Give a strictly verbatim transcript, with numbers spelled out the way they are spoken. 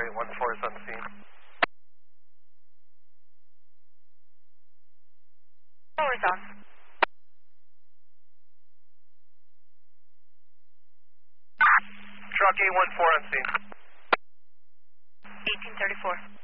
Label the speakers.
Speaker 1: eight one four is on scene.
Speaker 2: Power's on.
Speaker 1: Truck eight one four on scene.
Speaker 2: eighteen thirty-four.